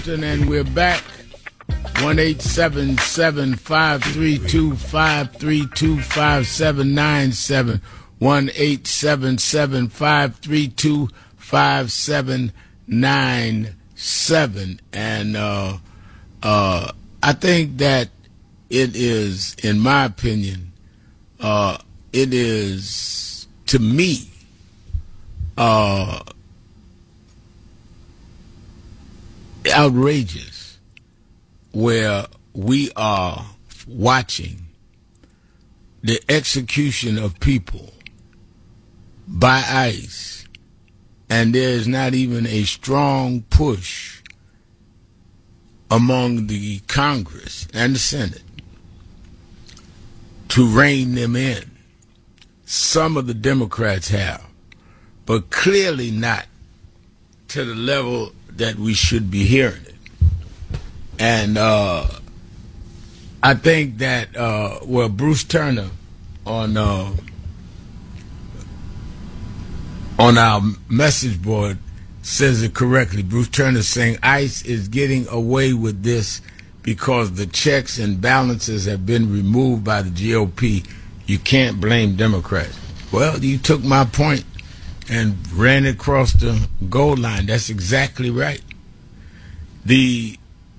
And we're back. 1-877-532-532-5797. 1-877-532-5797. And I think that it is, in my opinion, it is, to me, outrageous where we are watching the execution of people by ICE, and there's not even a strong push among the Congress and the Senate to rein them in. Some of the Democrats have, but clearly not to the level that we should be hearing it. And I think that, Bruce Turner on our message board says it correctly. Bruce Turner saying ICE is getting away with this because the checks and balances have been removed by the GOP. You can't blame Democrats. Well, you took my point and ran across the goal line. That's exactly right. The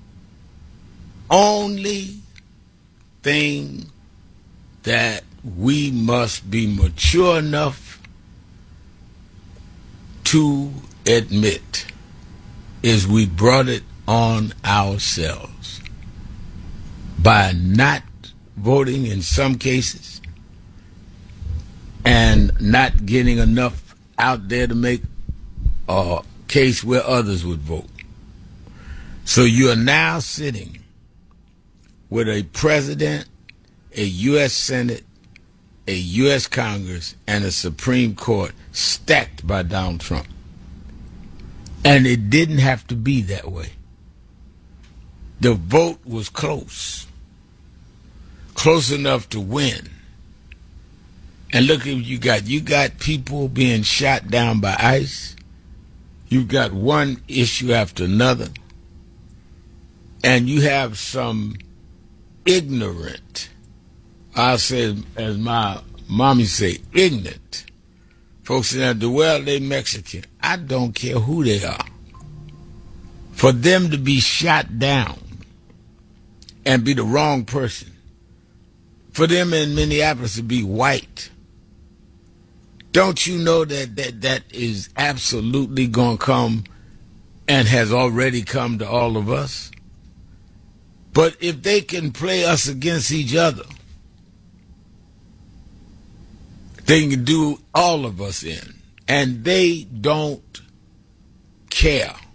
only thing that we must be mature enough to admit is we brought it on ourselves by not voting in some cases and not getting enough out there to make a case where others would vote. So you are now sitting with a president, a U.S. Senate, a U.S. Congress, and a Supreme Court stacked by Donald Trump. And it didn't have to be that way. The vote was close enough to win. And look at what you got. You got people being shot down by ICE. You've got one issue after another. And you have some ignorant, I'll say as my mommy say, ignorant folks that do, well, they Mexican. I don't care who they are. For them to be shot down and be the wrong person, for them in Minneapolis to be white, don't you know that is absolutely going to come and has already come to all of us? But if they can play us against each other, they can do all of us in. And they don't care.